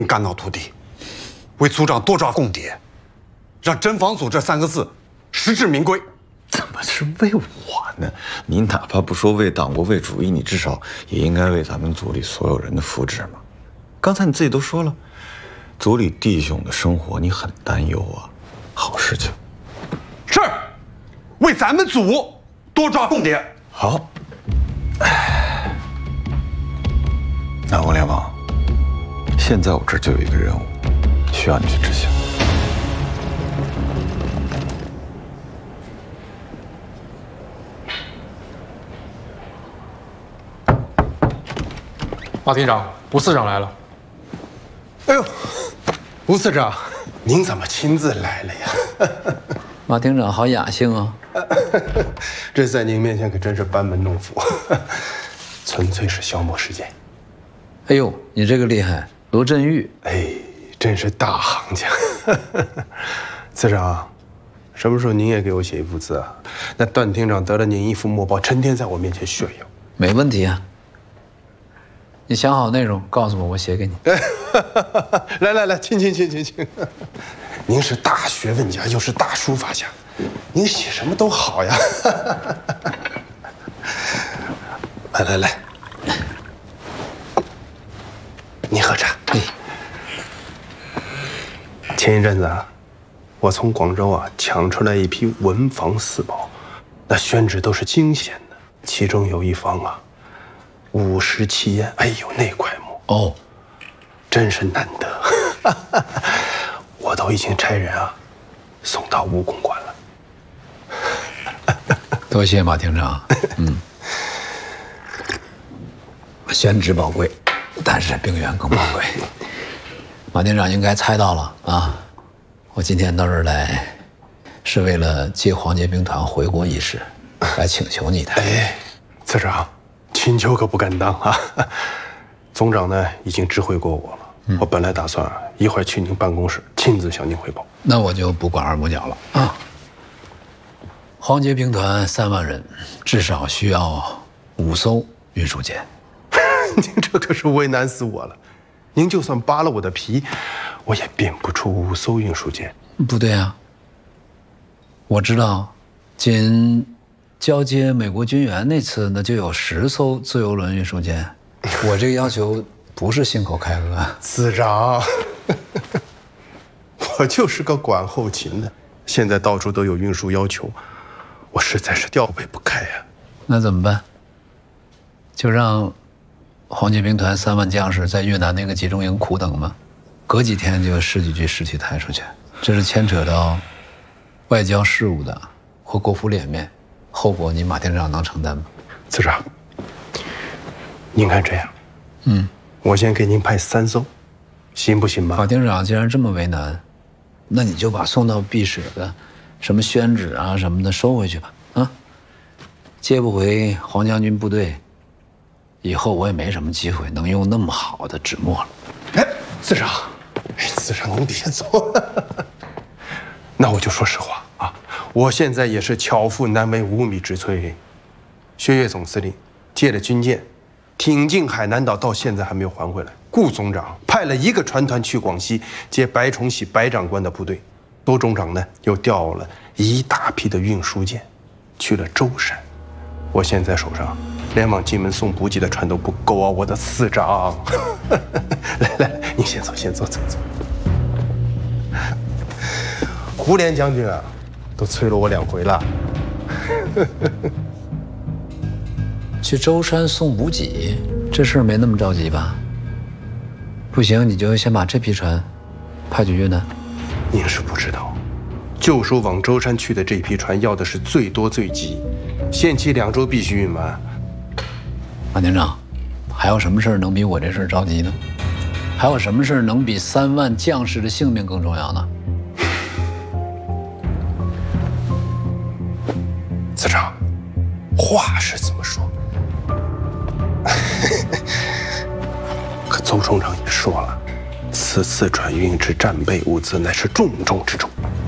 肝脑涂地，为组长多抓共谍，让“真防组”这3个字实至名归。 怎么是为我呢？你哪怕不说为党国、为主义，你至少也应该为咱们组里所有人的福祉嘛。刚才你自己都说了，组里弟兄的生活你很担忧啊。好事情。 是，为咱们组多抓共谍。 好。那王联王，现在我这就有一个任务，需要你去执行。 马厅长，吴次长来了。 哎呦，吴次长，您怎么亲自来了呀？ 马厅长好雅兴啊！ 这在您面前可真是班门弄斧，纯粹是消磨时间。 哎呦，你这个厉害，罗振玉， 哎，真是大行家。次长，什么时候您也给我写一幅字啊？那段厅长得了您一幅墨宝，成天在我面前炫耀。 没问题啊。你想好内容告诉我，我写给你。 来，请。您是大学问家，又是大书法家，您写什么都好呀。来，你喝茶。前一阵子啊，我从广州啊抢出来一批文房四宝，那宣纸都是精选的，其中有一方啊，57烟，哎呦那块木哦，真是难得。我都已经差人啊送到武公馆了。 多谢马厅长。宣纸宝贵，但是兵员更宝贵。马厅长应该猜到了啊！我今天到这儿来，是为了接黄捷兵团回国一事，来请求你的。 哎，次长，请求可不敢当啊！总长呢已经知会过我了，我本来打算一会儿去您办公室亲自向您汇报。 那我就不拐弯抹角了啊！黄捷兵团3万人，至少需要5艘运输舰。 您这可是为难死我了。您就算扒了我的皮，我也编不出5艘运输舰。 不对啊，我知道，仅交接美国军援那次，那就有10艘自由轮运输舰。我这个要求不是信口开河。 次长，我就是个管后勤的，现在到处都有运输要求，我实在是调配不开呀。 那怎么办？就让黄捷兵团3万将士在越南那个集中营苦等吗？隔几天就有10几具尸体抬出去，这是牵扯到外交事务的或国府脸面，后果你马厅长能承担吗？ 次长，您看这样，我先给您派3艘，行不行吧？ 马厅长既然这么为难，那你就把送到避舍的什么宣纸啊什么的收回去吧。啊，接不回黄将军部队，以后我也没什么机会能用那么好的纸墨了。 哎，次长，您别走。那我就说实话啊，我现在也是巧妇难为无米之炊。薛岳总司令借了军舰，挺进海南岛，到现在还没有还回来。顾总长派了1个船团去广西接白崇禧白长官的部队，周总长呢又调了一大批的运输舰去了舟山。我现在手上连往金门送补给的船都不够啊，我的次长。来，你先走。胡连将军啊，都催了我2回了。 去舟山送补给，这事儿没那么着急吧？不行，你就先把这批船派去越南。 您是不知道，就说往舟山去的这批船要的是最多最急，限期2周必须运完。 马厅长，还有什么事儿能比我这事儿着急呢？还有什么事儿能比3万将士的性命更重要呢？ 次长，话是这么说，可邹总长也说了，此次转运之战备物资乃是重中之重。